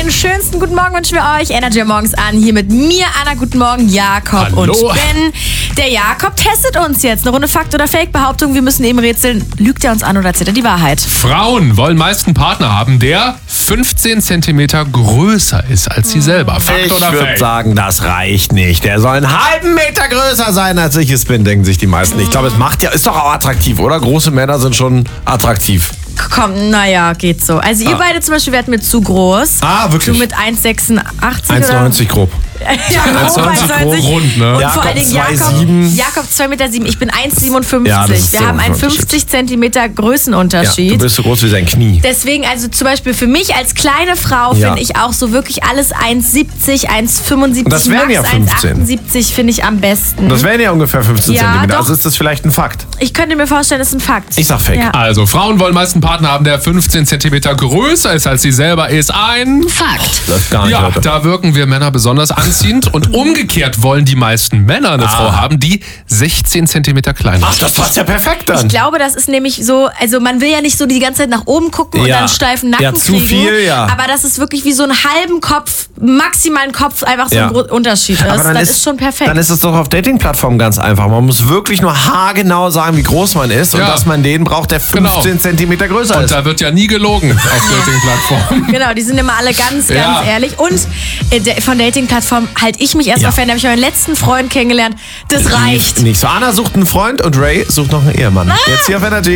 Den schönsten guten Morgen wünschen wir euch. Energy morgens an. Hier mit mir, Anna. Guten Morgen, Jakob. Hallo. Und Ben. Der Jakob testet uns jetzt. Eine Runde Fakt oder Fake-Behauptung. Wir müssen eben rätseln. Lügt er uns an oder erzählt er die Wahrheit? Frauen wollen meist einen Partner haben, der 15 cm größer ist als sie selber. Fakt oder Ich würde Fake? sagen, das reicht nicht. Der soll einen halben Meter größer sein, als ich es bin, denken sich die meisten. Ich glaube, ist doch auch attraktiv, oder? Große Männer sind schon attraktiv. Komm, naja, geht so. Also ihr beide zum Beispiel werdet mir zu groß. Ah, wirklich? Du mit 1,86 oder? 1,90 grob. Ja, grob 1,90 1,90. rund, ne? Und Jakob vor allen Dingen 2,7. Jakob 2,7 Meter. Ich bin 1,57. Ja, das ist Wir so haben einen ein Unterschied. 50 Zentimeter Ja, Größenunterschied. du bist so groß wie sein Knie. Deswegen, also zum Beispiel für mich als kleine Frau Ja. finde ich auch so wirklich alles 1,70, 1,75, Und das wären ja 15. 1,78 finde ich am besten. Das wären ja ungefähr 15 Ja, Zentimeter. doch. Also ist das vielleicht ein Fakt. Ich könnte mir vorstellen, das ist ein Fakt. Ich sag Fake. Ja. Also, Frauen wollen meist einen Partner haben, der 15 cm größer ist als sie selber, ist ein... Fakt. Läuft gar nicht, Ja, Leute. da wirken wir Männer besonders anziehend. Und umgekehrt wollen die meisten Männer eine Frau haben, die 16 cm kleiner Ach, ist. das passt ja perfekt dann. Ich glaube, das ist nämlich so, also man will ja nicht so die ganze Zeit nach oben gucken und Ja. dann steifen Nacken Ja, zu kriegen. viel, ja. Aber das ist wirklich wie so einen halben Kopf, maximalen Kopf, einfach so Ja. ein Unterschied ist. Aber Das ist schon perfekt. Dann ist es doch auf Dating-Plattformen ganz einfach. Man muss wirklich nur haargenau sagen, wie groß man ist und Ja. dass man den braucht, der 15 Zentimeter größer Und ist. da wird ja nie gelogen auf Dating-Plattformen. Genau, die sind immer alle ganz Ja. ehrlich. Und von Dating-Plattformen halte ich mich erstmal Ja. Fan. Da habe ich meinen letzten Freund kennengelernt. Das reicht. Nicht so. Anna sucht einen Freund und Ray sucht noch einen Ehemann. Jetzt hier auf Energy.